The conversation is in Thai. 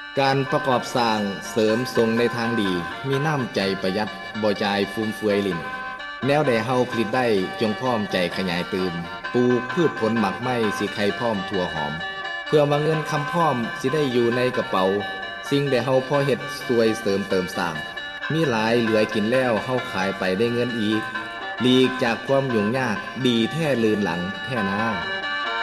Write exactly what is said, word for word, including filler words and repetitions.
การประกอบสร้างเสริมทรงในทางดีมีน้ำใจประหยัดบ่จ่ายฟุ่มเฟือยลิ้นแนวใดเฮาผลิตได้จงพร้อมใจขยายเติมปลูกพืชผลหมักไม้สิไข่พร้อมทั่วหอมเพื่อว่าเงินคำพร้อมสิได้อยู่ในกระเป๋าสิ่งใดเฮาพอเฮ็ดสวยเสริมเติมสร้างมีหลายเหลือกินแล้วเฮาขายไปได้เงินอีกหลีกจากความยุ่งยากดีแท้ลืนหลังแท้นา